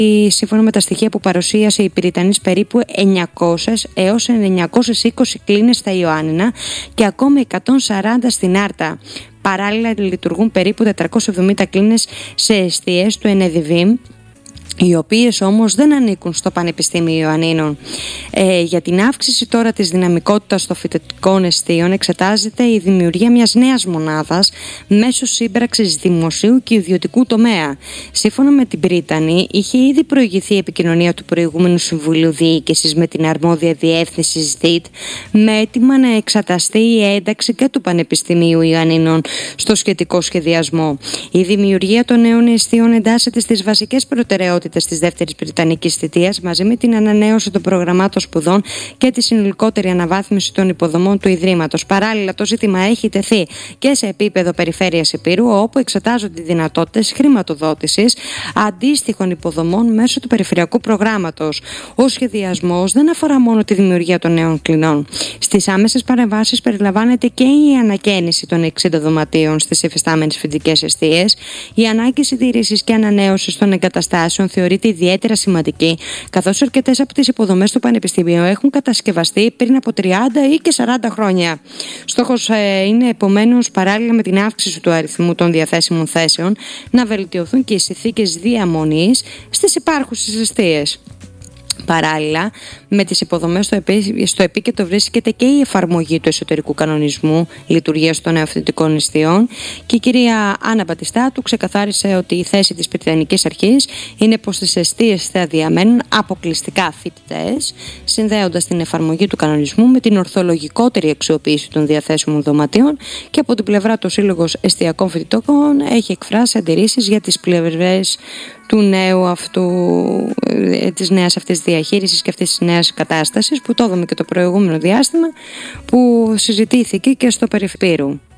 σύμφωνα με τα στοιχεία που παρουσίασε η Πυριτανής, περίπου 900 έως 920 κλίνες στα Ιωάννινα και ακόμη 140 στην Άρτα. Παράλληλα λειτουργούν περίπου 470 κλίνες σε εστίες του ΕΝΕΔΙΒΗΜ, οι οποίες όμως δεν ανήκουν στο Πανεπιστήμιο Ιωαννίνων. Για την αύξηση τώρα της δυναμικότητας των φοιτητικών εστίων εξετάζεται η δημιουργία μιας νέας μονάδας μέσω σύμπραξης δημοσίου και ιδιωτικού τομέα. Σύμφωνα με την Πρίτανη, είχε ήδη προηγηθεί η επικοινωνία του προηγούμενου Συμβουλίου Διοίκησης με την αρμόδια διεύθυνση ΣΔΙΤ, με αίτημα να εξαταστεί η ένταξη και του Πανεπιστημίου Ιωαννίνων στο σχετικό σχεδιασμό. Η δημιουργία των νέων εστίων εντάσσεται στις βασικές προτεραιότητες της δεύτερης Βρετανικής θητείας, μαζί με την ανανέωση των προγραμμάτων σπουδών και τη συνολικότερη αναβάθμιση των υποδομών του Ιδρύματος. Παράλληλα, το ζήτημα έχει τεθεί και σε επίπεδο περιφέρειας Ηπείρου, όπου εξετάζονται οι δυνατότητες χρηματοδότησης αντίστοιχων υποδομών μέσω του περιφερειακού προγράμματος. Ο σχεδιασμός δεν αφορά μόνο τη δημιουργία των νέων κλινών. Στις άμεσες παρεμβάσεις περιλαμβάνεται και η ανακαίνιση των 60 δωματίων στις υφιστάμενες φοιτητικές εστίες. Η ανάγκη συντήρησης και ανανέωσης των εγκαταστάσεων θεωρείται ιδιαίτερα σημαντική, καθώς αρκετές από τις υποδομές του Πανεπιστημίου έχουν κατασκευαστεί πριν από 30 ή και 40 χρόνια. Στόχος είναι επομένως, παράλληλα με την αύξηση του αριθμού των διαθέσιμων θέσεων, να βελτιωθούν και οι συνθήκες διαμονής στις υπάρχουσες εστίες. Παράλληλα, με τις υποδομές στο επίκεντρο βρίσκεται και η εφαρμογή του εσωτερικού κανονισμού λειτουργίας των νεοφοιτητικών εστιών, και η κυρία Άννα Μπατιστάτου ξεκαθάρισε ότι η θέση της Πριτανικής Αρχής είναι πως στις εστίες θα διαμένουν αποκλειστικά φοιτητές, συνδέοντας την εφαρμογή του κανονισμού με την ορθολογικότερη αξιοποίηση των διαθέσιμων δωματίων, και από την πλευρά του Σύλλογος Εστιακών Φοιτητών έχει εκφράσει αντιρρήσεις για τις πλευρές του νέου αυτού, της νέας αυτής διαχείρισης και αυτής της νέας κατάστασης, που το είδαμε και το προηγούμενο διάστημα που συζητήθηκε και στο Περιφπύρου.